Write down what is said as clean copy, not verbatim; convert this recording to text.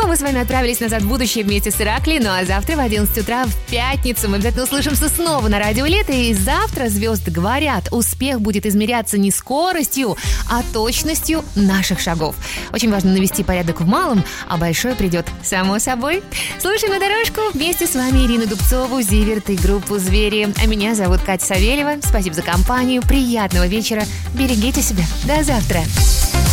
Ну, а мы с вами отправились назад в будущее вместе с Ираклией. Ну, а завтра в 11 утра в пятницу мы обязательно услышимся снова на Радио Лето. И завтра звезды говорят, успех будет измеряться не скоростью, а точностью наших шагов. Очень важно навести порядок в малом, а большое придет само собой. Слушаем на дорожку. Вместе с вами Ирина Дубцова, Зиверт и группу «Звери». А меня зовут Катя Савельева. Спасибо за компанию. Приятного вечера. Берегите себя. До завтра.